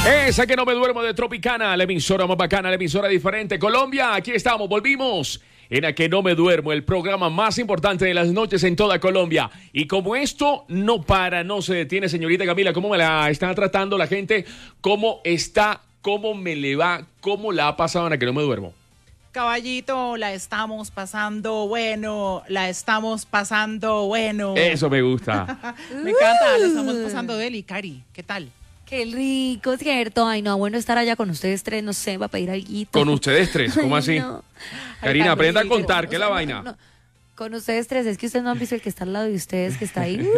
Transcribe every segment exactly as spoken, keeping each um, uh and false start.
Esa que no me duermo de Tropicana, la emisora más bacana, la emisora diferente. Colombia, aquí estamos, volvimos en A que no me duermo, el programa más importante de las noches en toda Colombia. Y como esto no para, no se detiene, señorita Camila, ¿cómo me la está tratando la gente? ¿Cómo está? ¿Cómo me le va? ¿Cómo la ha pasado en A que no me duermo? Caballito, la estamos pasando bueno, la estamos pasando bueno. Eso me gusta. Me encanta, la estamos pasando deli, Cari, ¿qué tal? Qué rico, ¿cierto? Ay, no, bueno estar allá con ustedes tres, no sé, va a pedir alguito. ¿Con ustedes tres? ¿Cómo así? No. Karina, Ay, aprenda a pero, contar, o ¿qué es sea, la no, vaina? no. Con ustedes tres, es que ustedes no han visto el que está al lado de ustedes, que está ahí.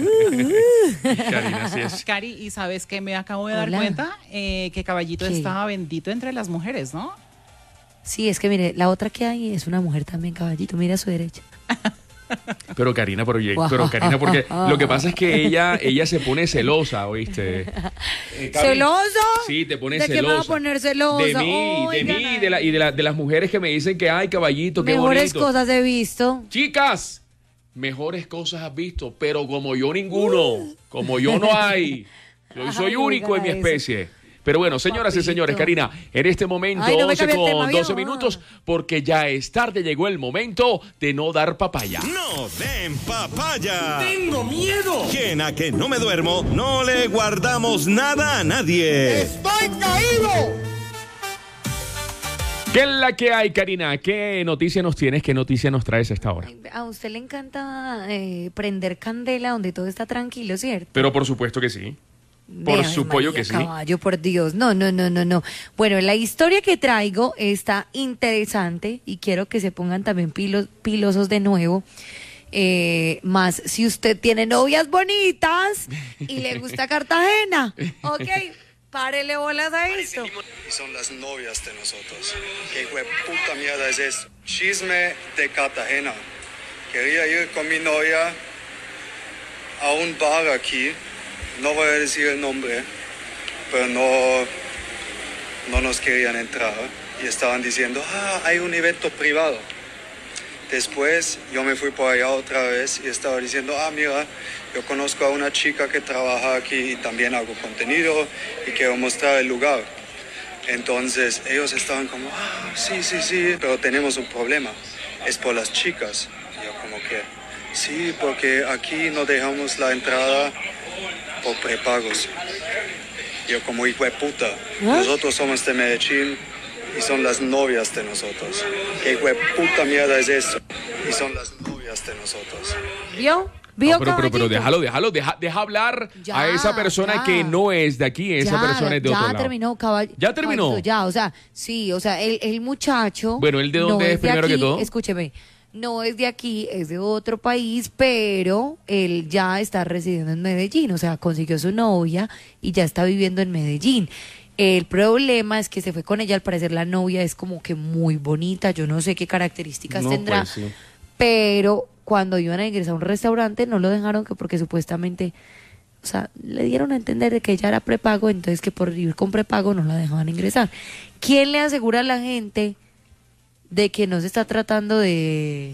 Karina, así es. Cari, ¿y sabes qué me acabo de Hola. dar cuenta? Eh, que Caballito ¿Qué? estaba bendito entre las mujeres, ¿no? Sí, es que mire, la otra que hay es una mujer también, caballito, mira a su derecha. Pero Karina, pero, pero Karina, porque lo que pasa es que ella, ella se pone celosa, ¿oíste? Eh, Cami, ¿Celoso? Sí, te pone ¿De celosa. qué me va a poner celosa? De mí, de Oigan, mí y de, la, y de, la, de las mujeres que me dicen que, ay, caballito, qué mejores bonito. cosas he visto. Chicas, mejores cosas has visto, pero como yo ninguno, como yo no hay. Yo soy Ay, único en mi oigan eso. especie. Pero bueno, señoras y Papito. señores, Karina, en este momento, Ay, no me once cambie el tema, con doce viejo. minutos, porque ya es tarde, llegó el momento de no dar papaya. No den papaya. Tengo miedo. Que en A que no me duermo no le guardamos nada a nadie. ¡Estoy caído! ¿Qué es la que hay, Karina? ¿Qué noticia nos tienes? ¿Qué noticia nos traes a esta hora? A usted le encanta eh, prender candela donde todo está tranquilo, ¿cierto? Pero por supuesto que sí. Por Ve, Ave supuesto María, que sí. Caballo, por Dios. No, no, no, no, no. Bueno, la historia que traigo está interesante y quiero que se pongan también pilos, pilosos de nuevo. Eh, más si usted tiene novias bonitas y le gusta Cartagena. Ok, párele bolas a esto. Y son las novias de nosotros. ¿Qué hijo de puta mierda es esto? Chisme de Cartagena. Quería ir con mi novia a un bar aquí. No voy a decir el nombre, pero no, no nos querían entrar. Y estaban diciendo, ah, hay un evento privado. Después yo me fui por allá otra vez y estaba diciendo, ah, mira, yo conozco a una chica que trabaja aquí y también hago contenido y quiero mostrar el lugar. Entonces ellos estaban como, ah, sí, sí, sí, pero tenemos un problema, es por las chicas. Y yo como que, sí, porque aquí no dejamos la entrada por prepagos. Yo como hijo de puta, nosotros somos de Medellín y son las novias de nosotros. ¿Qué hijo de puta mierda es eso? Y son las novias de nosotros. ¿Vio? ¿Vio, No, pero, pero, pero caballito? déjalo, déjalo, deja, deja hablar Ya, a esa persona ya. que no es de aquí, esa Ya, persona es de ya otro lado. terminó, caball- ¿Ya terminó? caballito, ya, o sea, sí, o sea, el, el muchacho... Bueno, ¿él de dónde es de primero que aquí, todo? Escúcheme, no es de aquí, es de otro país, pero él ya está residiendo en Medellín, o sea, consiguió su novia y ya está viviendo en Medellín. El problema es que se fue con ella, al parecer la novia es como que muy bonita, yo no sé qué características No, tendrá, pues, sí. pero cuando iban a ingresar a un restaurante no lo dejaron que porque supuestamente, o sea, le dieron a entender de que ella era prepago, entonces que por ir con prepago no la dejaban ingresar. ¿Quién le asegura a la gente de que no se está tratando de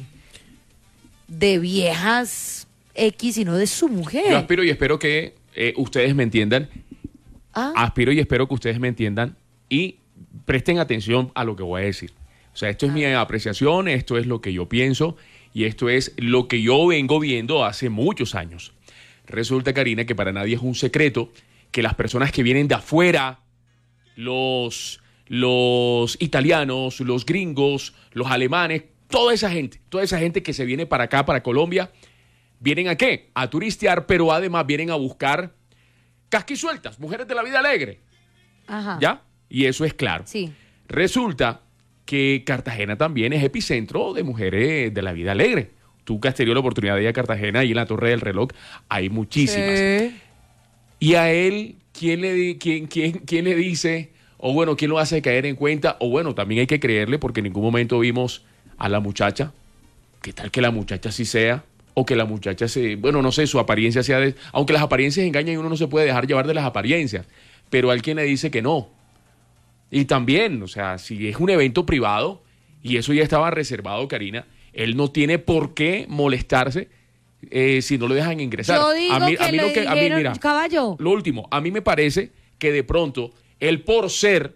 de viejas X, sino de su mujer? Yo aspiro y espero que eh, ustedes me entiendan. ¿Ah? Aspiro y espero que ustedes me entiendan y presten atención a lo que voy a decir. O sea, esto es mi apreciación, esto es lo que yo pienso y esto es lo que yo vengo viendo hace muchos años. Resulta, Karina, que para nadie es un secreto que las personas que vienen de afuera, los, los italianos, los gringos, los alemanes, toda esa gente, toda esa gente que se viene para acá, para Colombia, ¿vienen a qué? A turistear, pero además vienen a buscar casquisueltas, mujeres de la vida alegre. Ajá. ¿Ya? Y eso es claro. Sí. Resulta que Cartagena también es epicentro de mujeres de la vida alegre. Tú que has tenido la oportunidad de ir a Cartagena y en la Torre del Reloj hay muchísimas. Sí. Y a él, ¿quién le, di- quién, quién, quién le dice, o bueno, quién lo hace caer en cuenta? O bueno, también hay que creerle porque en ningún momento vimos a la muchacha. ¿Qué tal que la muchacha sí sea? O que la muchacha se, bueno, no sé, su apariencia sea de... Aunque las apariencias engañan y uno no se puede dejar llevar de las apariencias. Pero alguien le dice que no. Y también, o sea, si es un evento privado y eso ya estaba reservado, Karina, él no tiene por qué molestarse eh, si no lo dejan ingresar. Yo digo a mí, que a mí le lo que, a mí, dijeron, mira, caballo. lo último, a mí me parece que de pronto, él por ser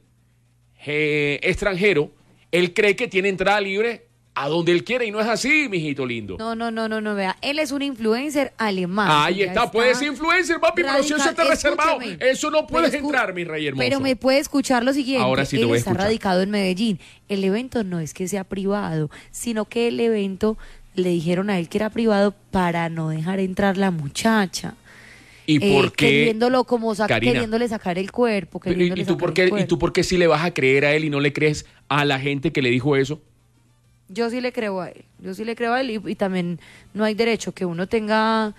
eh, extranjero, él cree que tiene entrada libre a donde él quiere y no es así, mijito lindo. No, no, no, no, no, vea. Él es un influencer alemán. Ahí está, está, puedes ser influencer, papi, pero si eso está reservado, eso no puedes entrar, mi rey hermoso. Pero me puede escuchar lo siguiente. Ahora sí te él voy a está escuchar. radicado en Medellín. El evento no es que sea privado, sino que el evento le dijeron a él que era privado para no dejar entrar la muchacha. ¿Y por eh, qué? Queriéndolo como sa Karina, queriéndole sacar el cuerpo. Pero, ¿y, queriéndole y tú sacar por el qué, ¿Y cuerpo. tú por qué sí le vas a creer a él y no le crees a la gente que le dijo eso? Yo sí le creo a él, yo sí le creo a él y, y también no hay derecho que uno tenga...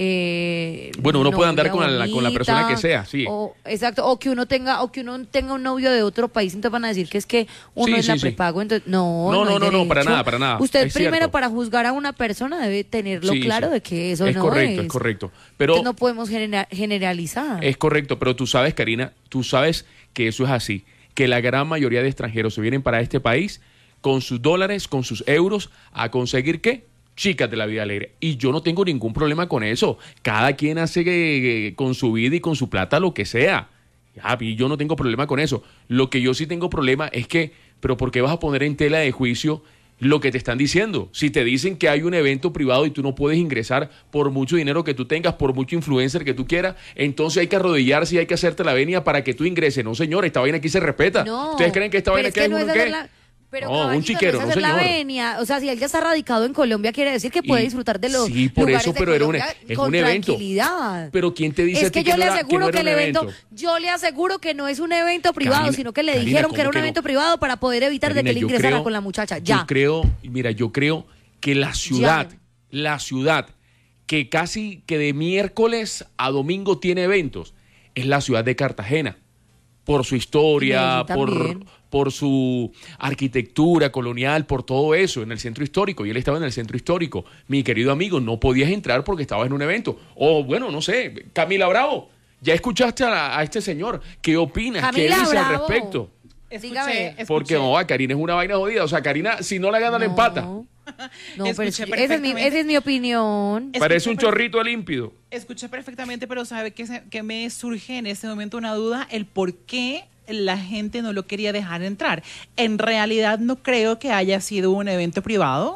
Eh, Bueno, uno puede andar novia con la, con la persona que bonita, sea, sí. O, exacto, o que uno tenga o que uno tenga un novio de otro país, entonces van a decir que es que uno Sí, es sí, la sí. prepago, entonces no, No, no, no, hay no, no, para derecho. nada, para nada. Usted Es primero cierto. para juzgar a una persona debe tenerlo Sí, claro sí. de que eso es no correcto, es. es correcto. Pero Entonces no podemos genera- generalizar. es correcto, pero tú sabes, Karina, tú sabes que eso es así, que la gran mayoría de extranjeros se vienen para este país con sus dólares, con sus euros, a conseguir ¿qué? Chicas de la vida alegre. Y yo no tengo ningún problema con eso. Cada quien hace eh, con su vida y con su plata lo que sea. Ya, y yo no tengo problema con eso. Lo que yo sí tengo problema es que, pero ¿por qué vas a poner en tela de juicio lo que te están diciendo? Si te dicen que hay un evento privado y tú no puedes ingresar por mucho dinero que tú tengas, por mucho influencer que tú quieras, entonces hay que arrodillarse y hay que hacerte la venia para que tú ingreses. No, señor, esta vaina aquí se respeta. No, ¿Ustedes creen que esta pero vaina es aquí que es no uno es qué? hacer la- Pero No, un caballito, chiquero, no no, es hacer la señor. venia. O sea, si él ya está radicado en Colombia, quiere decir que puede Y- disfrutar de los sí, por lugares eso, de pero era un- Colombia es con un evento. tranquilidad. Pero ¿quién te dice Es a ti que yo que le no era- que aseguro no que, era el un evento, evento? yo le aseguro que no es un evento privado, Karina, sino que le Karina, dijeron ¿cómo que era un que no? evento privado para poder evitar de Karina, que le yo ingresara creo- con la muchacha. Ya. Yo creo, mira, yo creo que la ciudad, Ya. la ciudad que casi que de miércoles a domingo tiene eventos, es la ciudad de Cartagena. Por su historia, Medellín por, también. por su arquitectura colonial, por todo eso, en el centro histórico. Y él estaba en el centro histórico. Mi querido amigo, no podías entrar porque estabas en un evento. O bueno, no sé, Camila Bravo, ya escuchaste a, a este señor. ¿Qué opinas? ¿Qué Camila dice al Bravo. respecto? Dígame. Escuché, Porque escuché. no, Karina es una vaina jodida. O sea, Karina, si no la gana, la empata. No, no, pero es Escuché que esa, es mi, perfectamente. esa es mi opinión. Es- Parece un Escuché chorrito límpido. Escuché perfectamente, pero ¿sabe qué, se- qué me surge en este momento una duda? El por qué la gente no lo quería dejar entrar. En realidad no creo que haya sido un evento privado.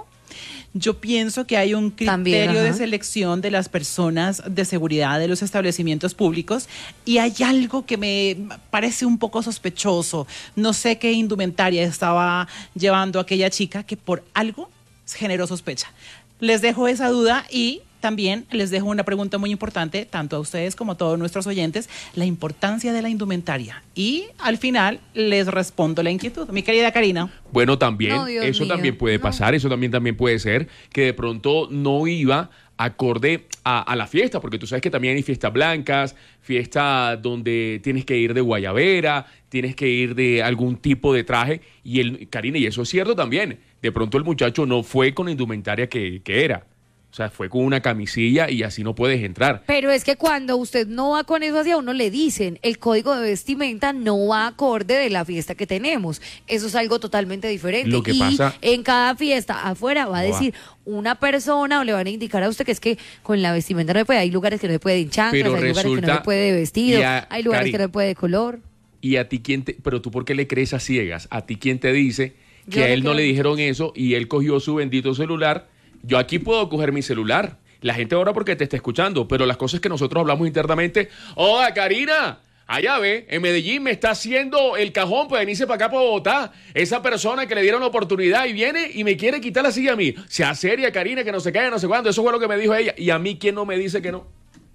Yo pienso que hay un criterio También, de ajá. selección de las personas de seguridad de los establecimientos públicos y hay algo que me parece un poco sospechoso. No sé qué indumentaria estaba llevando aquella chica que por algo generó sospecha. Les dejo esa duda y también les dejo una pregunta muy importante, tanto a ustedes como a todos nuestros oyentes, la importancia de la indumentaria. Y al final les respondo la inquietud. Mi querida Karina. Bueno, también, No, Dios eso mío, también puede no. pasar, eso también, también puede ser que de pronto no iba acorde a, a la fiesta, porque tú sabes que también hay fiestas blancas, fiestas donde tienes que ir de guayabera, tienes que ir de algún tipo de traje, y el, Karina, y eso es cierto también, de pronto el muchacho no fue con la indumentaria que, que era, o sea, fue con una camisilla y así no puedes entrar. Pero es que cuando usted no va con eso hacia uno le dicen, el código de vestimenta no va acorde de la fiesta que tenemos. Eso es algo totalmente diferente. Lo que y pasa- en cada fiesta afuera va a No va. decir una persona o le van a indicar a usted que es que con la vestimenta no se puede. Hay lugares que no se puede en chanclas, Pero hay lugares que no resulta- se puede de vestido, y a- hay lugares Cari, que no se puede de color. Y a ti quién te, pero tú por qué le crees a ciegas, a ti quién te dice que Yo a le él no creo le a dijeron eso y él cogió su bendito celular. Yo aquí puedo coger mi celular. La gente ahora porque te está escuchando, pero las cosas que nosotros hablamos internamente, ¡hola, Karina! Allá ve, en Medellín me está haciendo el cajón para venirse para acá para Bogotá. Esa persona que le dieron la oportunidad y viene y me quiere quitar la silla a mí. Sea seria, Karina, que no se caiga, no sé cuándo. Eso fue lo que me dijo ella. Y a mí, ¿quién no me dice que no?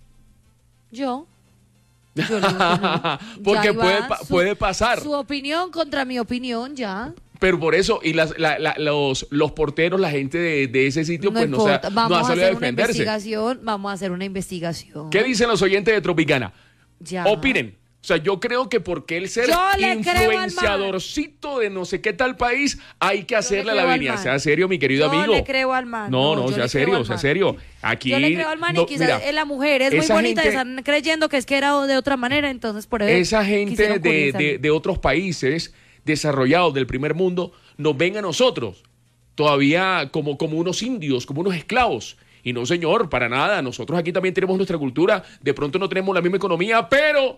Yo. Yo le digo que no. Porque Ya iba puede pa- puede pasar. Su opinión contra mi opinión, ya. Pero por eso, y las, la- la- los, los porteros, la gente de, de ese sitio, No pues no, se ha- importa, no vamos ha a salido a hacer una defenderse. investigación, vamos a hacer una investigación. ¿Qué dicen los oyentes de Tropicana? Ya. Opinen. O sea, yo creo que porque el ser Yo le creo al man. influenciadorcito de no sé qué tal país, hay que hacerle le la creo al venia. man. Sea serio, mi querido Yo amigo. le creo al man. No, No, no, yo sea le creo serio, al sea man. serio. Aquí, Yo le creo al man no, y quizás mira, eh, la mujer es muy esa bonita y gente- están creyendo que es que era de otra manera, entonces por eso Esa gente quisieron de, curiosar. de- de otros países desarrollados del primer mundo nos ven a nosotros todavía como, como unos indios, como unos esclavos. Y no, señor, para nada. Nosotros aquí también tenemos nuestra cultura. De pronto no tenemos la misma economía, pero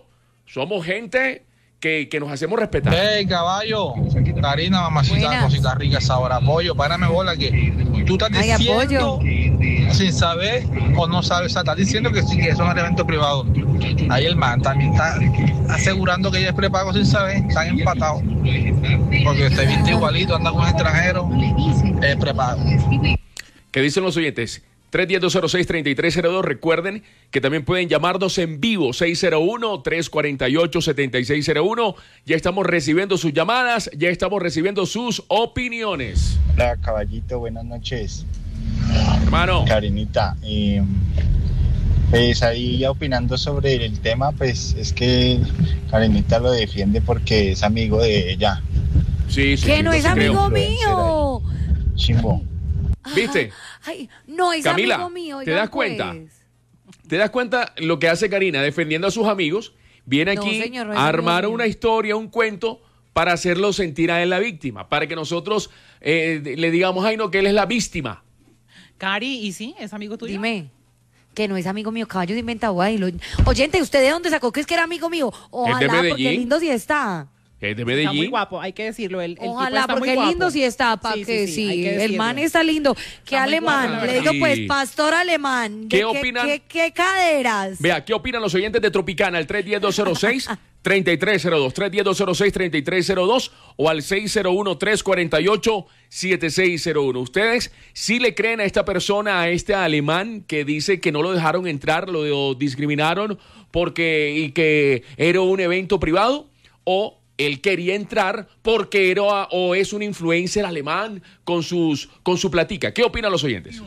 Somos gente que, que nos hacemos respetar. Hey, caballo, Karina, mamacita, Buenas. cosita rica, sabor apoyo, párame bola que tú estás Ay, diciendo sin saber o no sabes, o sea, estás diciendo que sí, que es un evento privado. Ahí el man también está asegurando que ella es prepago sin saber, están empatados. Porque usted viste igualito, anda con un extranjero, es prepago. ¿Qué dicen los oyentes? tres uno cero, dos cero seis, tres tres cero dos. Recuerden que también pueden llamarnos en vivo, seis cero uno, tres cuatro ocho, siete seis cero uno. Ya estamos recibiendo sus llamadas, ya estamos recibiendo sus opiniones. Hola, caballito, buenas noches. Hermano. Karinita, eh, pues ahí ya opinando sobre el tema, pues es que Karinita lo defiende porque es amigo de ella. Sí, sí. Que no sí, es sí, creo. amigo mío. Chimbo. ¿Viste? Ay, no es Camila, amigo mío. ¿te oigan, das cuenta? pues. ¿Te das cuenta lo que hace Karina defendiendo a sus amigos? Viene No, aquí señor, no es a armar amigo mío. una historia, un cuento, para hacerlo sentir a él la víctima, para que nosotros eh, le digamos, ay no, que él es la víctima. Cari, ¿y sí? ¿Es amigo tuyo? Dime. Que no es amigo mío, caballo de inventado ahí. Lo... Oyente, ¿usted de dónde sacó que es que era amigo mío? Ojalá, Medellín. porque lindo sí está. Es de Está muy Medellín. guapo, hay que decirlo. El, el tipo Ojalá, está muy porque guapo. lindo sí está, pa' Sí, que sí, sí. sí, hay que El decirlo. man está lindo. Qué Está muy guapo, alemán. la Le verdad. digo, pues, Sí. pastor alemán. ¿Qué ¿De opinan? ¿Qué, qué, qué caderas? Vea, ¿qué opinan los oyentes de Tropicana? Al tres uno cero, dos cero seis, tres tres cero dos, tres uno cero, dos cero seis, tres tres cero dos o al seis cero uno, tres cuatro ocho, siete seis cero uno. ¿Ustedes sí le creen a esta persona, a este alemán que dice que no lo dejaron entrar, lo discriminaron porque y que era un evento privado? ¿O él quería entrar porque era o es un influencer alemán con sus con su platica? ¿Qué opinan los oyentes?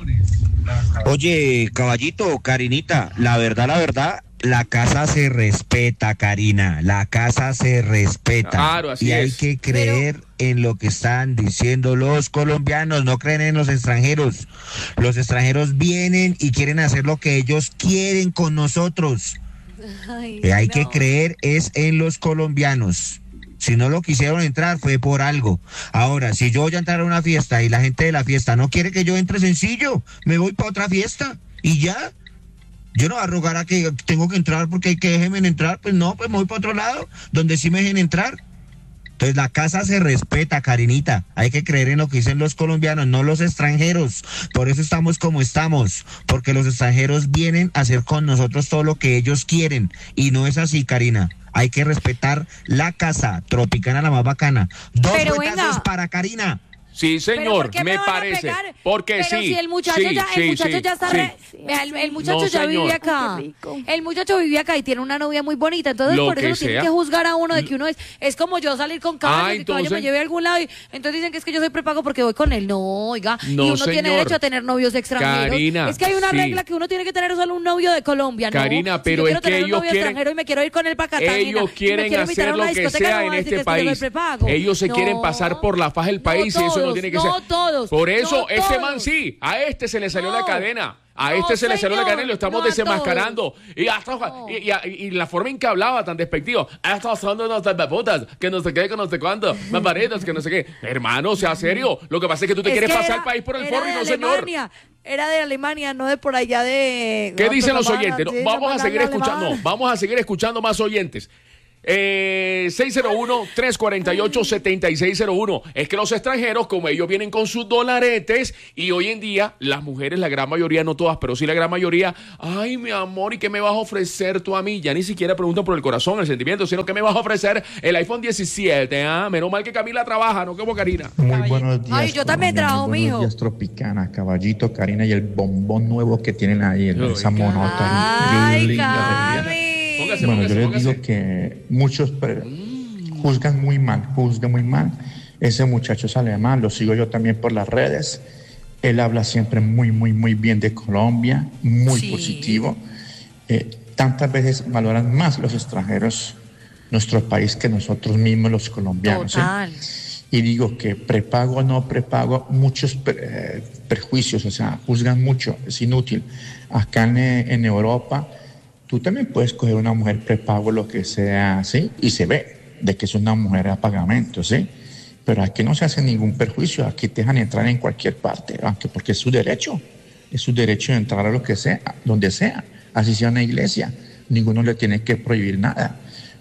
Oye, caballito, Karinita, la verdad, la verdad, la casa se respeta, Karina, la casa se respeta. Claro, así y hay es. que creer en lo que están diciendo los colombianos, no creen en los extranjeros. Los extranjeros vienen y quieren hacer lo que ellos quieren con nosotros. Ay, Eh, hay no. que creer es en los colombianos. Si no lo quisieron entrar fue por algo. Ahora, si yo voy a entrar a una fiesta y la gente de la fiesta no quiere que yo entre, sencillo, me voy para otra fiesta y ya. Yo no voy a rogar a que tengo que entrar porque hay que déjenme entrar, pues no, pues me voy para otro lado, donde sí me dejen entrar. Entonces la casa se respeta, Karinita. Hay que creer en lo que dicen los colombianos, no los extranjeros. Por eso estamos como estamos, porque los extranjeros vienen a hacer con nosotros todo lo que ellos quieren. Y no es así, Karina. Hay que respetar la casa. Tropicana, la más bacana. Dos Pero vueltazos venga. para Karina. Sí, ¿Pero señor, por qué me, me van a parece. pegar? Porque Pero sí. si el muchacho sí, ya, sí, el muchacho sí, ya está sí. re- Vea, el, el muchacho No, ya señor. vive acá. Ay, qué rico. El muchacho vive acá y tiene una novia muy bonita. Entonces Lo por eso que lo tienen sea. que juzgar a uno de que uno es. Es como yo salir con caballo, Ah, que caballo entonces- me lleve a algún lado y entonces dicen que es que yo soy prepago porque voy con él. No, oiga. No, y uno tiene señor. derecho a tener novios extranjeros. Karina, es que hay una sí. regla que uno tiene que tener solo un novio de Colombia, ¿no? Karina, Si pero yo quiero es que tener un ellos novio quieren- extranjero y me quiero ir con él para Cartagena, Ellos y me quieren quiero invitar hacer a una lo que discoteca, sea no en van a decir este que es que yo soy país. prepago. Ellos se No. quieren pasar por la faja del No país y eso no todos, tiene que no ser. todos, Por eso, no este man todos. sí, a este se le salió No. la cadena. A No, este se le salió la señor, cadena y lo estamos no a desenmascarando. Y, hasta, No. y, y- y la forma en que hablaba tan despectivo. Ah, estamos hablando de nuestras putas, que no sé qué, que no sé cuánto, mamaritas, que no sé qué. Hermano, sea serio. Lo que pasa es que tú te Es quieres que pasar era- el país por el era forro y de no, señor. Alemania, Era de Alemania, no de por allá de... ¿Qué no, dicen pues, los vamos oyentes? No, sí, vamos a vamos seguir hablar escuchando. alemán. No, vamos a seguir escuchando más oyentes. Eh, seis cero uno, tres cuatro ocho, siete seis cero uno. Es que los extranjeros, como ellos vienen con sus dolaretes, y hoy en día las mujeres, la gran mayoría, no todas, pero sí la gran mayoría, ay, mi amor, ¿y qué me vas a ofrecer tú a mí? Ya ni siquiera preguntan por el corazón, el sentimiento, sino que me vas a ofrecer el iPhone diecisiete. Ah, menos mal que Camila trabaja, no como Karina. Muy buenos días. Ay, yo también Colombia, trabajo, muy buenos mijo. días, Tropicana, Caballito, Karina y el bombón nuevo que tienen ahí, el- Uy, esa monota. Ay, linda, Cami. Póngase, Bueno, yo póngase, les póngase. digo que muchos pre- juzgan muy mal, juzgan muy mal. Ese muchacho es alemán, lo sigo yo también por las redes. Él habla siempre muy, muy, muy bien de Colombia, muy Sí. positivo. Eh, tantas veces valoran más los extranjeros nuestro país que nosotros mismos los colombianos. ¿eh? Total. Y digo que prepago o no prepago, muchos pre- eh, prejuicios, o sea, juzgan mucho, es inútil. Acá en, eh, en Europa, tú también puedes coger una mujer prepago, lo que sea, ¿sí? Y se ve de que es una mujer a pagamento, ¿sí? Pero aquí no se hace ningún perjuicio, aquí te dejan entrar en cualquier parte, aunque porque es su derecho, es su derecho de entrar a lo que sea, donde sea, así sea una iglesia, ninguno le tiene que prohibir nada.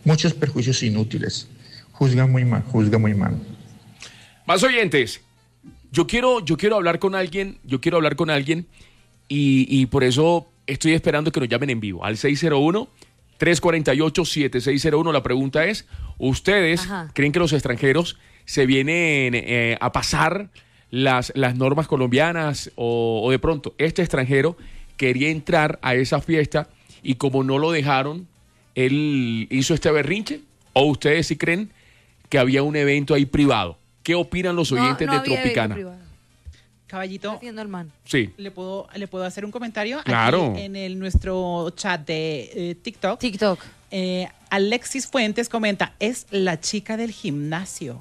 muchos perjuicios inútiles. Juzga muy mal, juzga muy mal. Más oyentes. Yo quiero, yo quiero hablar con alguien, yo quiero hablar con alguien y, y por eso estoy esperando que nos llamen en vivo al seis cero uno, tres cuatro ocho, siete seis cero uno. La pregunta es, ¿ustedes Ajá. creen que los extranjeros se vienen eh, a pasar las, las normas colombianas o, o de pronto este extranjero quería entrar a esa fiesta y como no lo dejaron, él hizo este berrinche? ¿O ustedes sí creen que había un evento ahí privado? ¿Qué opinan los oyentes no, no de había Tropicana? evento privado. Caballito, Defiendo al man. Sí. ¿le puedo, ¿le puedo hacer un comentario? Claro. Aquí en el, nuestro chat de eh, TikTok. TikTok. Eh, Alexis Fuentes comenta, es la chica del gimnasio.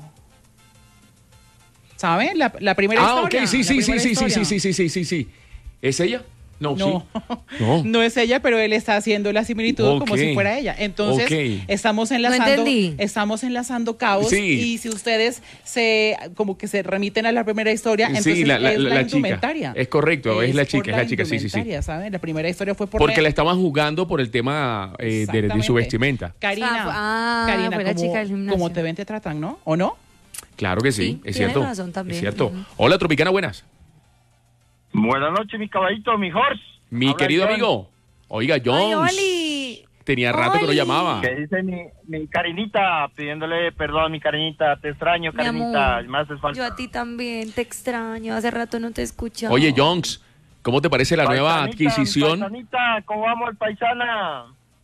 ¿Sabe? La, la primera Ah, historia. ok, sí, la sí, sí, primera sí, sí, historia. sí, sí, sí, sí, sí, sí. ¿Es ella? No, No, sí. No. no es ella, pero él está haciendo la similitud como Ok. si fuera ella. Entonces, Ok. estamos enlazando, entendí. estamos enlazando cabos Sí. y si ustedes se como que se remiten a la primera historia, entonces Sí, la, la, es la, la chica. indumentaria. Es correcto, es, la por chica, es la chica, sí, sí, sí. indumentaria, ¿saben? La primera historia fue por Porque la- la estaban jugando por el tema eh, de, de su Exactamente. vestimenta. Karina, Ah, fue- ah, Karina, fue la como, chica del gimnasio. como te ven te tratan, ¿no? ¿O no? Claro que sí, Sí, es tiene cierto. razón también. Es cierto. Ujú. Hola, Tropicana, buenas. Buenas noches, mi caballito, mi horse. Mi Habla querido John. amigo. Oiga, Ay, Jones. Oli. Tenía rato que no Oli. llamaba. Que dice mi, mi Karinita, pidiéndole perdón, mi Karinita, te extraño, Mi Karinita, amor, me haces falta. yo a ti también te extraño. Hace rato no te escuchaba. Oye, Jones, ¿cómo te parece la nueva Paisanita, adquisición? Paisanita, ¿cómo vamos, el paisana?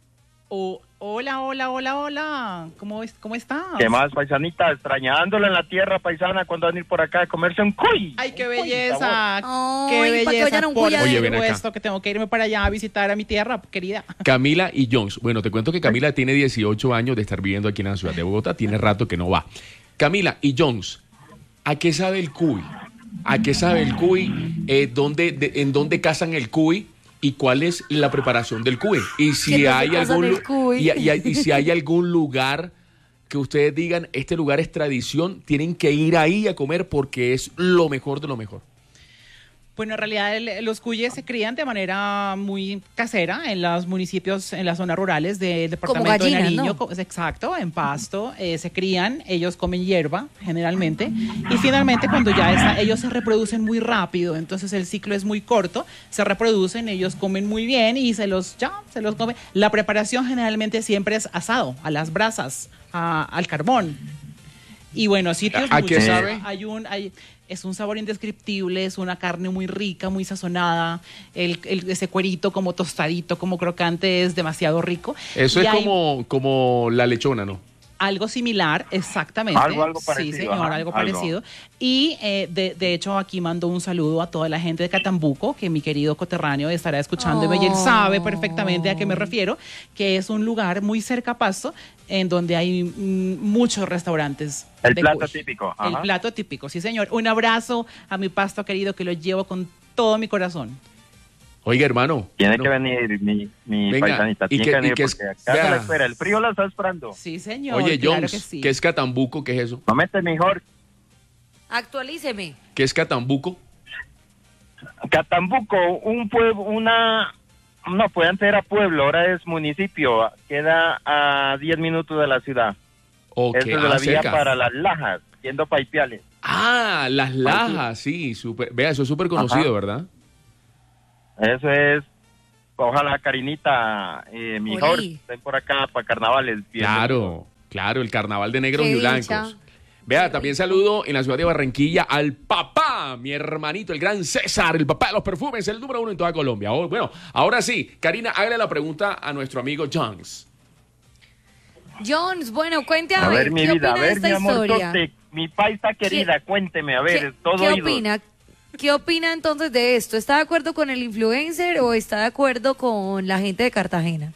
O, hola, hola, hola, hola. ¿Cómo, es, ¿Cómo estás? ¿Qué más, paisanita? Extrañándola en la tierra, paisana, cuando van a ir por acá a comerse un cuy. Ay, qué Un cuy, belleza. Ay, qué para que belleza. vayan a un Por cuyadero. Oye, ven acá. supuesto que tengo que irme para allá a visitar a mi tierra, querida. Camila y Jones. Bueno, te cuento que Camila tiene dieciocho años de estar viviendo aquí en la ciudad de Bogotá. Tiene rato que no va. Camila y Jones, ¿a qué sabe el cuy? ¿A qué sabe el cuy? Eh, ¿dónde, de- ¿En dónde cazan el cuy? ¿Y cuál es la preparación del cuy? Y si ¿Qué no se hay cazan algún el lu- cuy? y, y- y si hay algún lugar que ustedes digan, este lugar es tradición, tienen que ir ahí a comer porque es lo mejor de lo mejor. Bueno, en realidad el- los cuyes se crían de manera muy casera en los municipios, en las zonas rurales del departamento gallinas, de Nariño. ¿no? co- Exacto, en Pasto. eh, se crían, ellos comen hierba generalmente. Y finalmente cuando ya está, ellos se reproducen muy rápido, entonces el ciclo es muy corto, se reproducen, ellos comen muy bien y se los, ya, se los comen. La preparación generalmente siempre es asado, a las brasas, a- al carbón. Y bueno, sitios ¿A qué muchos. sabe? Hay un, hay, es un sabor indescriptible, es una carne muy rica, muy sazonada, el, el- ese cuerito como tostadito, como crocante es demasiado rico. Eso Y es hay como, como la lechona, ¿no? algo similar, exactamente. Algo, algo Sí, parecido, señor, ajá, algo algo. parecido. Y eh, de, de hecho aquí mando un saludo a toda la gente de Catambuco, que mi querido coterráneo estará escuchándome y él sabe perfectamente a qué me refiero, que es un lugar muy cerca a Pasto, en donde hay mm, muchos restaurantes. El de plato cuy. típico, El ajá. plato típico, sí señor. Un abrazo a mi Pasto querido que lo llevo con todo mi corazón. Oiga, hermano. Tiene no. que venir mi, mi Venga, paisanita, y tiene que- que y venir que es- porque acá vea. se la espera, el frío la está esperando. Sí señor, Oye, claro Jones, que sí. ¿qué es Catambuco? ¿Qué es eso? No mete mejor. Actualíceme. ¿Qué es Catambuco? Catambuco, un pueblo, una, no, pues antes era pueblo, ahora es municipio, queda a diez minutos de la ciudad. Ok, Eso es de ah, la vía cerca. para las Lajas, yendo para Ipiales. Ah, las lajas, sí. Super, vea, eso es súper conocido, Ajá. ¿verdad? Eso es, ojalá Karinita, eh, mi Oli. Jorge, estén por acá para carnavales. Claro, claro, el carnaval de negros Qué y dicha. blancos. Vea, también saludo en la ciudad de Barranquilla al papá, mi hermanito, el gran César, el papá de los perfumes, el número uno en toda Colombia. Oh, bueno, ahora sí, Karina, hágale la pregunta a nuestro amigo Jones. Jones, bueno, cuente a, A ver, ver, mi ¿qué vida, a opina de ver, esta mi amor, historia? Tote, mi paisa querida, cuénteme, a ver, ¿Qué, todo qué oídos. opina? ¿Qué opina entonces de esto? ¿Está de acuerdo con el influencer o está de acuerdo con la gente de Cartagena?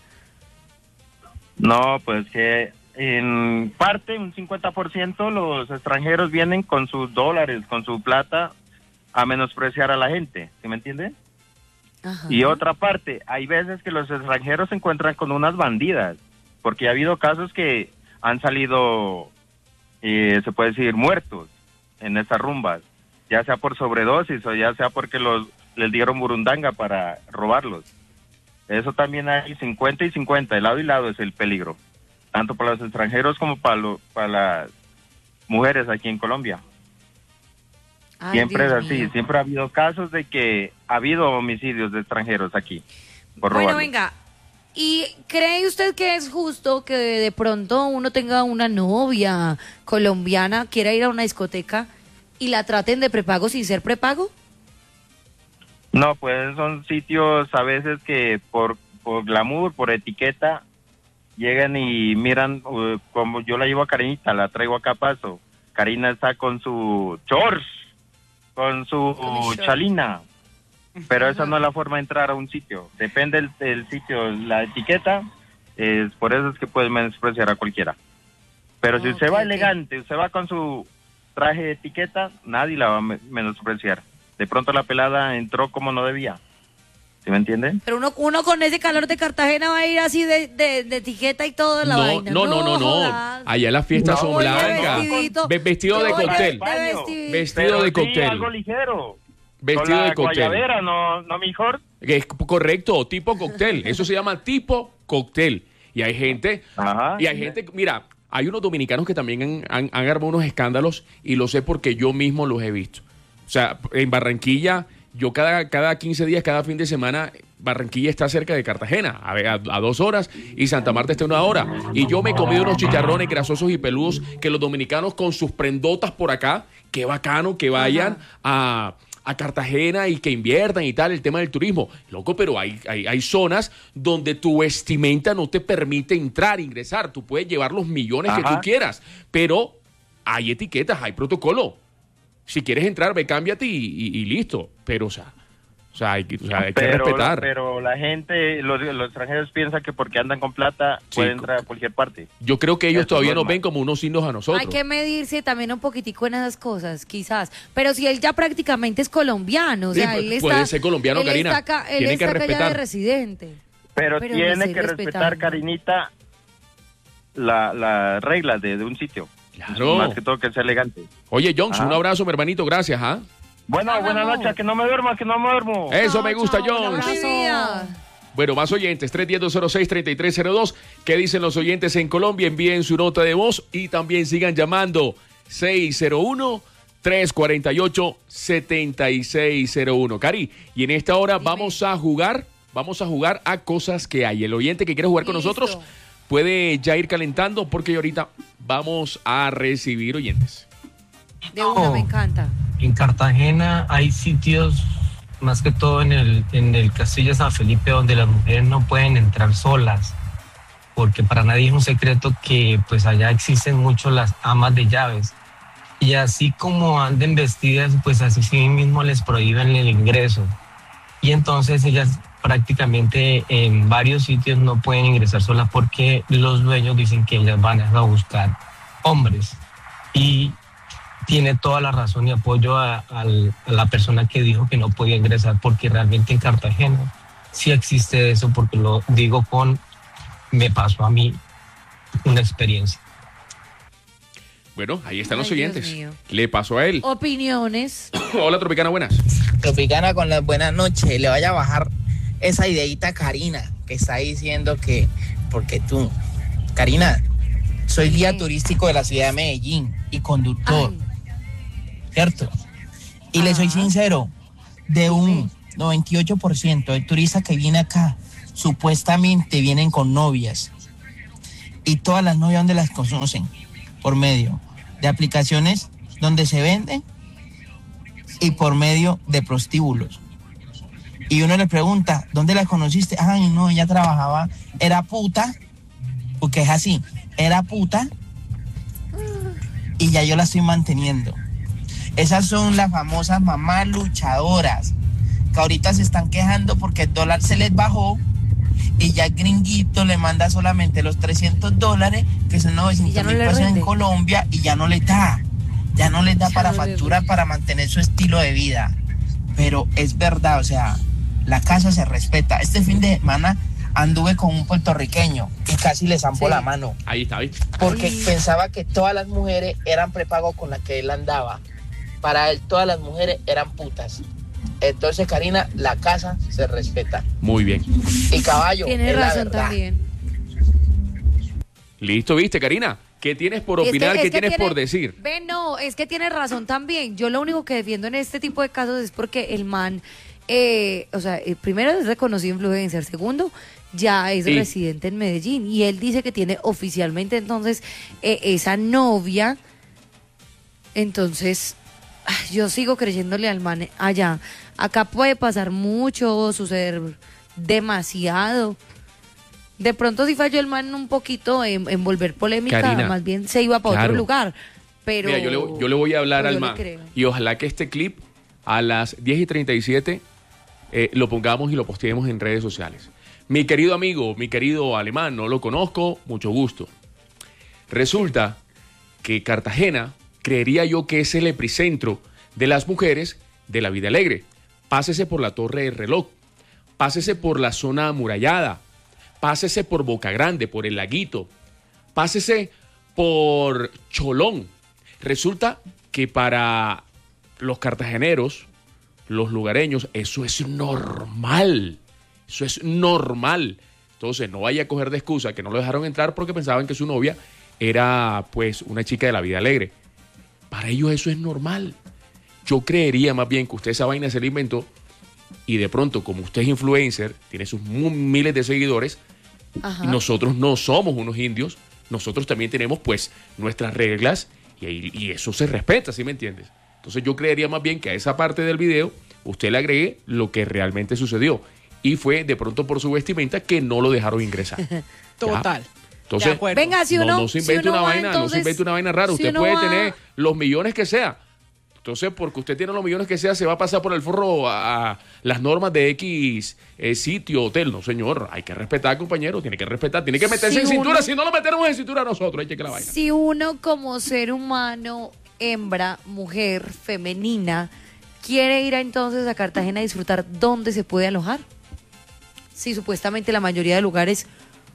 No, pues que en parte, un cincuenta por ciento, los extranjeros vienen con sus dólares, con su plata, a menospreciar a la gente, ¿sí me entiende? Ajá. Y otra parte, hay veces que los extranjeros se encuentran con unas bandidas, porque ha habido casos que han salido, eh, se puede decir, muertos en estas rumbas, ya sea por sobredosis o ya sea porque los les dieron burundanga para robarlos. Eso también hay cincuenta y cincuenta, de lado y lado es el peligro. tanto para los extranjeros como para, lo, para las mujeres aquí en Colombia. Ay, Siempre Dios es así, mío. siempre ha habido casos de que ha habido homicidios de extranjeros aquí por Bueno, robarlo. venga. ¿Y cree usted que es justo que de pronto uno tenga una novia colombiana, quiera ir a una discoteca y la traten de prepago sin ser prepago? No, pues son sitios a veces que por, por glamour, por etiqueta, llegan y miran, uh, como yo la llevo a Karinita, la traigo acá a Paso. Karina está con su shorts, con su Con mi short. chalina, pero esa no es la forma de entrar a un sitio. Depende del, del sitio, la etiqueta, es por eso es que puede menospreciar a cualquiera. Pero si Ah, usted ok, va ok. elegante, usted va con su traje de etiqueta, nadie la va a me- menospreciar. De pronto la pelada entró como no debía. ¿Sí me entienden? Pero uno, uno con ese calor de Cartagena va a ir así de, de, de etiqueta y todo de la No, vaina. no, no, no, no. jodas. Allá las fiestas No, son oye, blancas. vestidito. Ve- Vestido de Yo voy de- cóctel. de vestidito. Vestido Pero de sí, cóctel. algo ligero. Vestido Con la de cóctel. guayabera, no, no mejor. Que es correcto, tipo cóctel. Eso se llama tipo cóctel. Y hay gente, Ajá. y hay gente, mira, hay unos dominicanos que también han, han, han armado unos escándalos y lo sé porque yo mismo los he visto. O sea, en Barranquilla, yo cada, cada quince días, cada fin de semana, Barranquilla está cerca de Cartagena, a, a, a dos horas, y Santa Marta está a una hora. Y yo me he comido unos chicharrones grasosos y peludos que los dominicanos con sus prendotas por acá, qué bacano que vayan a, a Cartagena y que inviertan y tal, el tema del turismo. Loco, pero hay, hay, hay zonas donde tu vestimenta no te permite entrar, ingresar. Tú puedes llevar los millones que Ajá. tú quieras, pero hay etiquetas, hay protocolo. Si quieres entrar, ve, cámbiate y, y- y listo. Pero, o sea, o sea, hay, que, o sea, hay que pero, respetar. pero la gente, los, los extranjeros piensan que porque andan con plata Sí, pueden entrar a cualquier parte. Yo creo que ellos Eso todavía no es nos normal. ven como unos signos a nosotros. Hay que medirse también un poquitico en esas cosas, quizás. Pero si él ya prácticamente es colombiano, o Sí, sea, pu- él está... puede ser colombiano, él Karina. Está acá, él Tiene que está acá ya de respetar. residente. Pero, Pero tiene no sé, que respetar, respetando. Karinita, la- las reglas de, de un sitio. Claro. Más que todo que sea elegante. Oye, Jones, Ajá. un abrazo, mi hermanito, gracias, ¿ah? Bueno, Chao, buenas amor. noches, que no me duerma, que no me duermo. Eso Chao, me gusta, chao, un Jones. abrazo. Mi vida. Bueno, más oyentes, tres uno cero, dos cero seis, tres tres cero dos. ¿Qué dicen los oyentes en Colombia? Envíen su nota de voz y también sigan llamando seis cero uno, tres cuatro ocho, siete seis cero uno. Cari, y en esta hora Dime. vamos a jugar, vamos a jugar a cosas que hay. El oyente que quiere jugar con Listo. nosotros puede ya ir calentando porque ahorita vamos a recibir oyentes. De una, me encanta. En Cartagena hay sitios, más que todo en el, en el Castillo de San Felipe, donde las mujeres no pueden entrar solas, porque para nadie es un secreto que pues allá existen mucho las amas de llaves. Y así como anden vestidas, pues así sí mismo les prohíben el ingreso. Y entonces ellas prácticamente en varios sitios no pueden ingresar solas porque los dueños dicen que ellas van a buscar hombres. Y tiene toda la razón y apoyo a, a la persona que dijo que no podía ingresar, porque realmente en Cartagena sí existe eso, porque lo digo con, me pasó a mí una experiencia. Bueno, ahí están los Ay, Dios oyentes. mío. Le pasó a él. Opiniones. Hola, Tropicana, buenas. Tropicana con las buenas noches, le vaya a bajar esa ideita a Karina, que está diciendo que, porque tú, Karina, soy guía Sí. turístico de la ciudad de Medellín y conductor, Ay, ¿cierto? Y le soy Ajá. sincero, de un noventa y ocho por ciento de turistas que viene acá, supuestamente vienen con novias. Y todas las novias donde las conocen, por medio de aplicaciones donde se venden y por medio de prostíbulos. Y uno le pregunta, ¿dónde la conociste? Ay, no, ella trabajaba, era puta, porque es así, era puta y ya yo la estoy manteniendo. Esas son las famosas mamás luchadoras, que ahorita se están quejando porque el dólar se les bajó y ya el gringuito le manda solamente los trescientos dólares, que son Y ya novecientos no mil le pesos en rinde. Colombia, y ya no le da, ya no les da Ya para no le factura rinde. para mantener su estilo de vida. Pero es verdad, o sea, la casa se respeta. Este fin de semana anduve con un puertorriqueño y casi le zampo Sí. la mano, Ahí está, ¿viste? porque Ay. pensaba que todas las mujeres eran prepago con las que él andaba. Para él todas las mujeres eran putas. Entonces, Karina, la casa se respeta. Muy bien. Y caballo, Tiene es la razón verdad. también. Listo, ¿viste, Karina? ¿Qué tienes por Y es que- opinar? es ¿Qué que tienes tiene- por decir? Ve, no, es que tiene razón también. Yo lo único que defiendo en este tipo de casos es porque el man, eh, o sea, eh, primero es reconocido influencer, segundo, ya es Sí. residente en Medellín y él dice que tiene oficialmente entonces eh, esa novia. Entonces, ay, yo sigo creyéndole al man allá. Acá puede pasar mucho, suceder demasiado. De pronto sí falló el man un poquito en, en volver polémica, Karina, más bien se iba para claro. otro lugar. Pero Mira, yo le, yo le voy a hablar pero al yo le man. creo. Y ojalá que este clip a las diez y treinta y siete eh, lo pongamos y lo posteemos en redes sociales. Mi querido amigo, mi querido alemán, no lo conozco, mucho gusto. Resulta que Cartagena, creería yo que es el epicentro de las mujeres de la vida alegre. Pásese por la Torre del Reloj, pásese por la zona amurallada, pásese por Boca Grande, por el Laguito, pásese por Cholón. Resulta que para los cartageneros, los lugareños, eso es normal. Eso es normal. Entonces, no vaya a coger de excusa que no lo dejaron entrar porque pensaban que su novia era, pues, una chica de la vida alegre. Para ellos eso es normal. Yo creería más bien que usted esa vaina se la inventó y de pronto, como usted es influencer, tiene sus mu- miles de seguidores, Ajá. y nosotros no somos unos indios, nosotros también tenemos, pues, nuestras reglas y, ahí- y eso se respeta, ¿sí me entiendes? Entonces yo creería más bien que a esa parte del video usted le agregue lo que realmente sucedió. Y fue de pronto por su vestimenta que no lo dejaron ingresar. Total. Entonces, De acuerdo. Venga, si no, uno, no se si invente uno una va, vaina, no se entonces, invente una vaina rara. si Usted uno puede va- tener los millones que sea. Entonces, porque usted tiene los millones que sea, se va a pasar por el forro a, a las normas de X eh, sitio, hotel. No, señor, hay que respetar, compañero, tiene que respetar, tiene que meterse Si en cintura. uno- Si no lo metemos en cintura nosotros, hay que la vaina. Si uno como ser humano, hembra, mujer, femenina, quiere ir a, entonces a Cartagena a disfrutar, ¿dónde se puede alojar? Si supuestamente la mayoría de lugares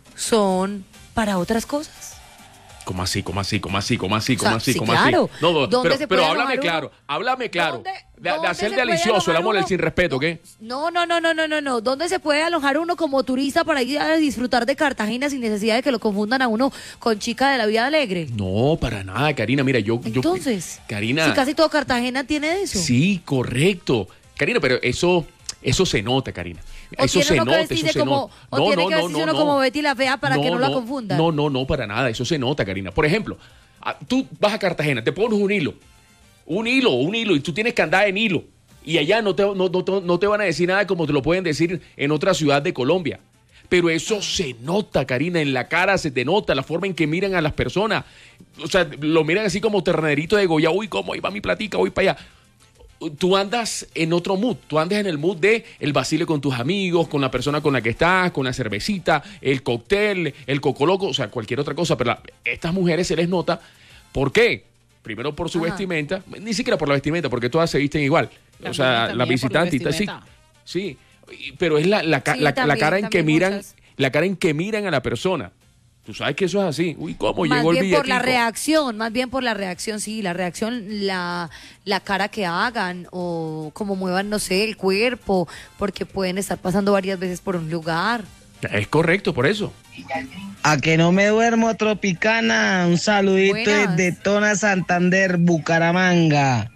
son para otras cosas. ¿Cómo así, cómo así, cómo así, cómo así, O sea, cómo así, sí, cómo claro. así? No, no, ¿Dónde pero, se pero puede háblame alojar claro, uno? háblame claro. ¿Dónde- de, de dónde hacer se de puede delicioso el alojar amor del uno? sin respeto, ¿qué? No, no, no, no, no, no, no. ¿Dónde se puede alojar uno como turista para ir a disfrutar de Cartagena sin necesidad de que lo confundan a uno con chica de la vida alegre? No, para nada, Karina. Mira, yo. yo Entonces, Karina. si casi todo Cartagena tiene de eso. Sí, correcto. Karina, pero eso, eso se nota, Karina. O Eso tiene se uno que nota, vestirse eso se como- nota. o tiene que vestirse uno como Betty la Fea para que no la confundan. No, no, no, para nada. Eso se nota, Karina. Por ejemplo, ah, tú vas a Cartagena, te pones un hilo. Un hilo, un hilo, y tú tienes que andar en hilo. Y allá no te, no, no te- no te van a decir nada como te lo pueden decir en otra ciudad de Colombia. Pero eso se nota, Karina, en la cara se te nota, la forma en que miran a las personas. O sea, lo miran así como ternerito de Goya. Uy, ¿cómo? Ahí va mi platica, voy para allá. Tú andas en otro mood, tú andas en el mood de el vacile con tus amigos, con la persona con la que estás, con la cervecita, el cóctel, el cocoloco, o sea, cualquier otra cosa. Pero a estas mujeres se les nota, ¿por qué? Primero por su Ajá. vestimenta, ni siquiera por la vestimenta, porque todas se visten igual. También- o sea, también la por la visitante, sí, vestimenta. sí, y- pero es la, la, ca- Sí, la- la también, cara en que también miran, muchas. la cara en que miran a la persona. Tú sabes que eso es así. Uy, ¿cómo Más llegó el bien por la billetico? reacción, más bien por la reacción, sí, la reacción, la, la cara que hagan o como muevan, no sé, el cuerpo, porque pueden estar pasando varias veces por un lugar. Es correcto, por eso. A que no me duermo, Tropicana. Un saludito Buenas. desde Tona, Santander, Bucaramanga.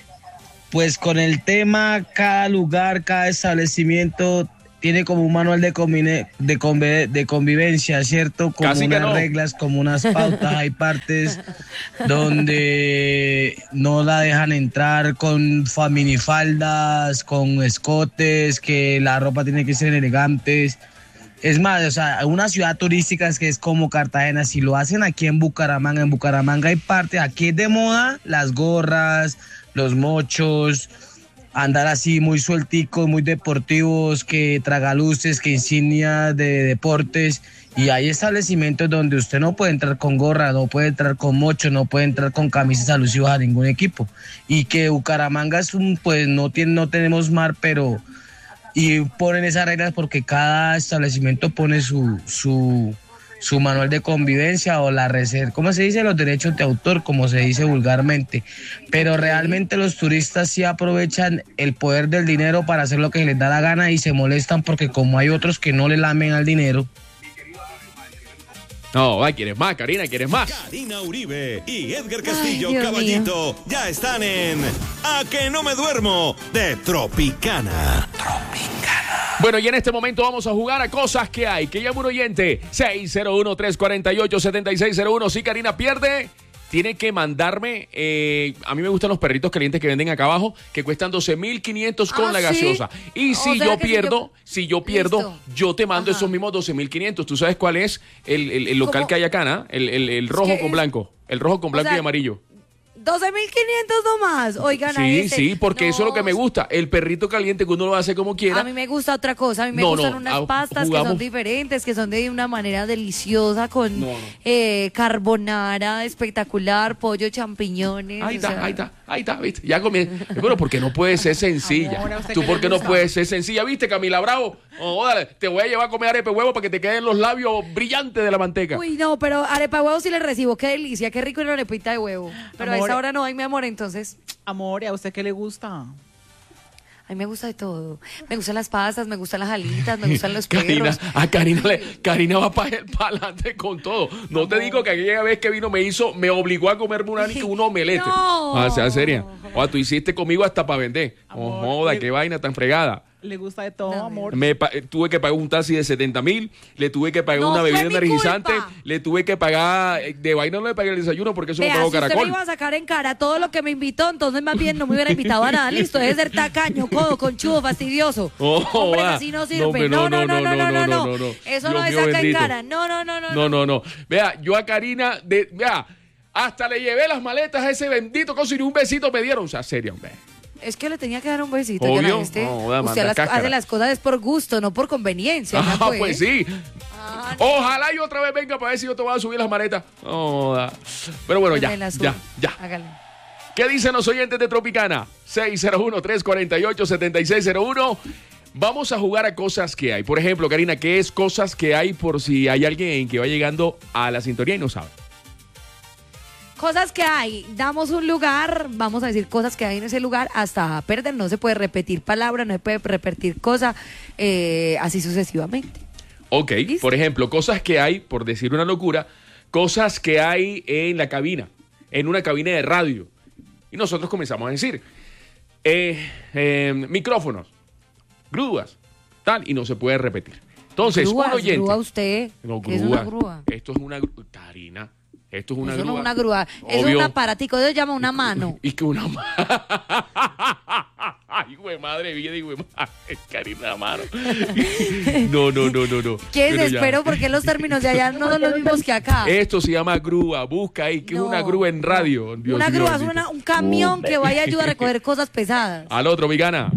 Pues con el tema, cada lugar, cada establecimiento tiene como un manual de, convine- de, conve- de convivencia, ¿cierto? Como Casi que unas no. reglas, como unas pautas. Hay partes donde no la dejan entrar con fa- minifaldas, con escotes, que la ropa tiene que ser elegante. Es más, o sea, una ciudad turística es que es como Cartagena, si lo hacen aquí en Bucaramanga, en Bucaramanga hay parte, aquí es de moda las gorras, los mochos, andar así muy suelticos, muy deportivos, que tragaluces, que insignia de deportes, y hay establecimientos donde usted no puede entrar con gorra, no puede entrar con mocho, no puede entrar con camisas alusivas a ningún equipo, y que Bucaramanga es un, pues no tiene, no tenemos mar, pero y ponen esas reglas porque cada establecimiento pone su, su, su manual de convivencia o la reserva, ¿cómo se dice? Los derechos de autor, como se dice vulgarmente. Pero realmente los turistas sí aprovechan el poder del dinero para hacer lo que les da la gana y se molestan porque como hay otros que no le lamen al dinero. No, ay, ¿quieres más, Karina? ¿Quieres más? Karina Uribe y Edgar Castillo, Ay, Dios Caballito, ya están en A que no me duermo de Tropicana. Bueno, y en este momento vamos a jugar a cosas que hay. Que llame un oyente. seis cero uno, tres cuatro ocho, siete seis cero uno. Si Karina pierde, tiene que mandarme. Eh, a mí me gustan los perritos calientes que venden acá abajo, que cuestan doce mil quinientos con Ah, la ¿sí? gaseosa. Y O si sea yo que si pierdo, yo- si yo pierdo, Listo. yo te mando Ajá. esos mismos doce mil quinientos. ¿Tú sabes cuál es el, el- el local ¿Cómo? que hay acá, ¿no? El, el- el rojo que con es- blanco. El rojo con O blanco sea, y amarillo. doce mil quinientos nomás. Oigan, a Sí, este. sí, porque No, eso es lo que me gusta. El perrito caliente que uno lo hace como quiera. A mí me gusta otra cosa. A mí me No, gustan no, unas ah, pastas que jugamos. son diferentes, que son de una manera deliciosa, con No, no. eh, carbonara espectacular, pollo, champiñones. Ahí o está, sea, ahí está, ahí está, ¿viste? Ya comienza. Pero porque no puede ser sencilla. Amor, ¿a usted ¿Tú qué por le qué no gusta? puedes ser sencilla? ¿Viste, Camila Bravo? Oh, dale, te voy a llevar a comer arepa de huevo para que te queden los labios brillantes de la manteca. Uy, no, pero arepa de huevo sí le recibo. Qué delicia, qué rico una arepita de huevo. Pero a Amor. esa hora no hay, mi amor, entonces. Amor, ¿y a usted qué le gusta? A mí me gusta de todo. Me gustan las pastas, me gustan las alitas, me gustan los Karina, perros. a Karina, le, Karina va para adelante con todo. No te digo que aquella vez que vino me hizo, me obligó a comerme una, un omelete. No. Ah, sea seria. O tú hiciste conmigo hasta para vender. Oh, Amor, joda, le- qué vaina tan fregada. ¿Le gusta de todo, amor? Me pa- eh, tuve que pagar un taxi de setenta mil, le tuve que pagar No una fue bebida mi energizante, culpa. le tuve que pagar, eh, de vaina no le pagué el desayuno porque eso Vea, lo pagó si usted me Caracol. iba a sacar en cara todo lo que me invitó, entonces más bien no me hubiera invitado a nada. Listo, debe ser tacaño, codo, conchudo, fastidioso. Oh, Hombre, va. así no No, sirve. hombre, No, no, no, no, no, no, no. no, no. Eso Dios no es mío sacar en bendito. cara. No, no, no, no. No, no, no. Vea, yo a Karina, de, vea, hasta le llevé las maletas a ese bendito coso y ni un besito me dieron. O sea, serio, hombre. Es que le tenía que dar un besito. Obvio. ya la viste. No, joda, Usted manda las- cáscara. hace las cosas es por gusto, no por conveniencia. ¿ya Ah, pues sí. Ah, no. Ojalá yo otra vez venga para ver si yo te voy a subir las maletas. No, da. Pero bueno, Pues ya, me las subo. ya, ya. Hágale. ¿Qué dicen los oyentes de Tropicana? seis cero uno, tres cuatro ocho, siete seis cero uno. Vamos a jugar a cosas que hay. Por ejemplo, Karina, ¿qué es cosas que hay por si hay alguien que va llegando a la sintonía y no sabe? Cosas que hay, damos un lugar, vamos a decir cosas que hay en ese lugar, hasta perder, no se puede repetir palabra, no se puede repetir cosa, eh, así sucesivamente. Ok, ¿Listo? por ejemplo, cosas que hay, por decir una locura, cosas que hay en la cabina, en una cabina de radio. Y nosotros comenzamos a decir, eh, eh, micrófonos, grúas, tal, y no se puede repetir. Entonces, Grúas, un oyente... grúa usted, No, ¿qué es grúa. una grúa? Esto es una grúa. Karina, esto es una Eso grúa. no es una grúa, eso es Obvio. un aparatico, eso se llama una mano. Y que una mano. Ay, güey, madre mía, digo, madre, Karina, mano. No, no, no, no, no. ¿Qué Bueno, ya. desespero? Porque los términos de allá no son los mismos que acá. Esto se llama grúa. Busca ahí que No, es una grúa en radio. Dios una mío grúa es bendito. una- un camión que vaya a ayudar a recoger cosas pesadas. Al otro, Vigana.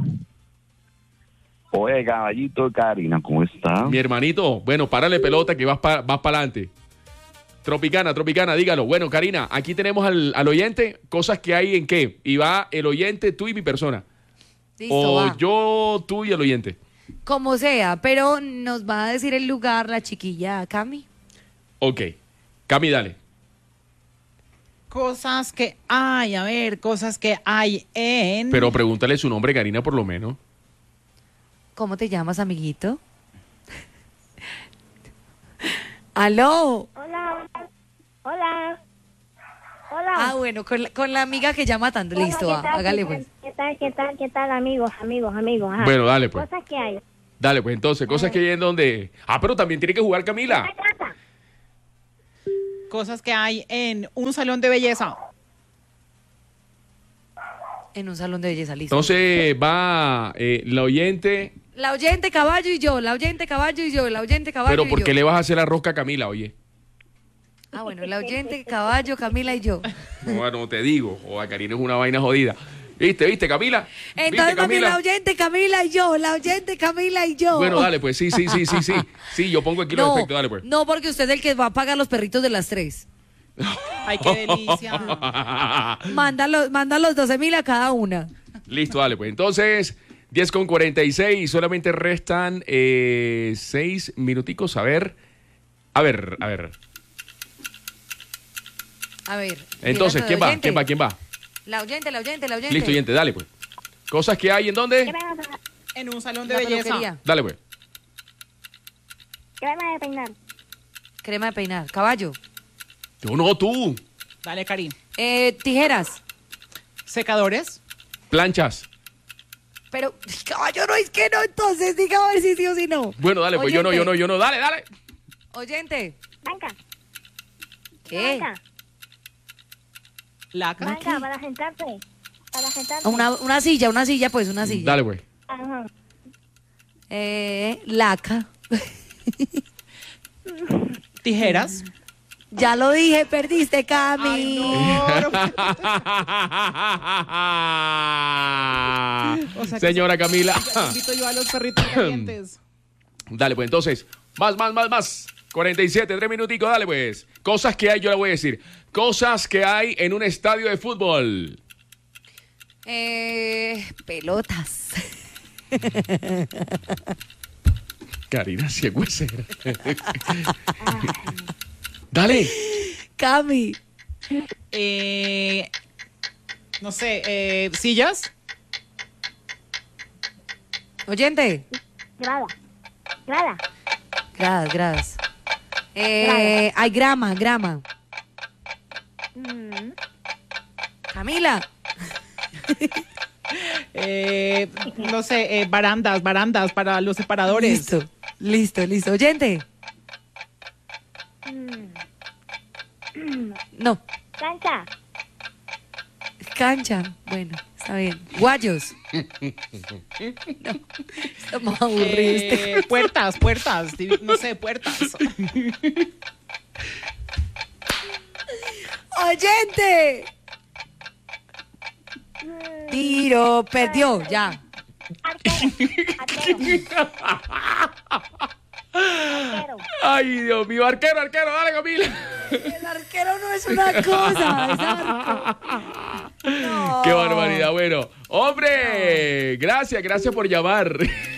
Oye, caballito, Karina, ¿cómo está? Mi hermanito, bueno, párale pelota que vas para vas para adelante. Tropicana, Tropicana, dígalo. Bueno, Karina, aquí tenemos al, al oyente, cosas que hay en qué. Y va el oyente, tú y mi persona. Listo, o va. yo, tú y el oyente. Como sea, pero nos va a decir el lugar la chiquilla Cami. Ok. Cami, dale. Cosas que hay, a ver, cosas que hay en... Pero pregúntale su nombre, Karina, por lo menos. ¿Cómo te llamas, amiguito? ¡Aló! Hola. Hola. Hola. Ah, bueno, con la, con la amiga que llama tanto. Hola, Listo, ¿qué va, tal, hágale qué pues. tal, ¿Qué tal, qué tal, qué tal, amigos, amigos, amigos? Ajá. Bueno, dale, pues. Cosas que hay. Dale, pues entonces, cosas que hay en donde... Ah, pero también tiene que jugar Camila. Cosas que hay en un salón de belleza. En un salón de belleza, listo. Entonces va eh, la oyente... La oyente caballo y yo, la oyente caballo y yo, la oyente caballo Pero y ¿por yo. qué le vas a hacer la rosca a Camila, oye? Ah, bueno, la oyente caballo, Camila y yo. Bueno, te digo, o a Karina es una vaina jodida. ¿Viste, viste, Camila? ¿Viste, Entonces, mami, Camila? la oyente Camila y yo, la oyente Camila y yo. Bueno, dale, pues, sí, sí, sí, sí, sí. Sí, yo pongo aquí los No, efectos, dale, pues. no, porque usted es el que va a pagar los perritos de las tres. Ay, qué delicia. Manda los, manda los doce mil a cada una. Listo, dale, pues. Entonces, diez con cuarenta y seis, solamente restan eh, seis minuticos. A ver, a ver, a ver. A ver. Entonces, díganos, ¿quién va? oyente. ¿Quién va? ¿Quién va? La oyente, la oyente, la oyente. Listo, oyente, dale, pues. Cosas que hay en dónde. En un salón de La belleza. peluquería. Dale, pues. ¿Qué van a peinar? Crema de peinar. Caballo. Yo no, tú. Dale, Karim. Eh, tijeras. Secadores. Planchas. Pero, caballo, no es que no, entonces diga a ver si sí o si no. Bueno, dale, pues yo no, Oyente. yo no, yo no. Dale, dale. Oyente. Banca. ¿Qué? Banca. Laca. Banca, para sentarte. Para sentarte. Una, una silla, una silla, pues, una silla. Dale, pues. Ajá. Eh, laca. Tijeras. Ya lo dije, perdiste, Cami. O sea que Señora Camila. Ya invito yo a los perritos calientes. Dale, pues entonces. Más, más, más, más. cuarenta y siete, tres minuticos, dale pues. Cosas que hay, yo le voy a decir. Cosas que hay en un estadio de fútbol. Eh, pelotas. Karina Ciegüesera. Dale. Cami. Eh, no sé, eh, sillas. Oyente. Grada. Grada. Gradas, gradas. Eh, hay grama, grama. Mm. Camila. Eh, no sé, eh, barandas, barandas para los separadores. Listo, listo, listo. Oyente. Mm. No. Cancha. Cancha. Bueno, está bien. Guayos. No. Estamos aburridos. Eh, puertas, puertas. No sé, puertas. Oyente. Tiro, perdió, ya. Ay, Dios mío. Arquero, arquero, dale, Camila. El arquero no es una cosa, es arco. No. Qué barbaridad. Bueno, hombre, gracias, gracias por llamar.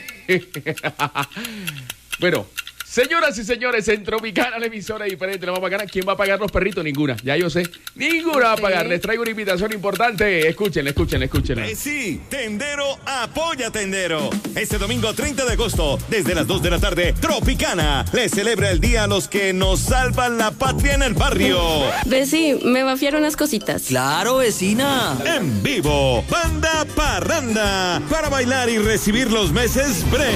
Bueno, señoras y señores, en Tropicana, la emisora diferente, la va a pagar. ¿Quién va a pagar los perritos? Ninguna, ya yo sé. Ninguna va a pagar. Les traigo una invitación importante. Escúchenla, escúchenla, escúchenla. Eh, sí, Tendero apoya Tendero. Este domingo treinta de agosto, desde las dos de la tarde, Tropicana le celebra el día a los que nos salvan la patria en el barrio. Veci, me va a fiar unas cositas. Claro, vecina. En vivo, Banda Parranda, para bailar y recibir los meses bre.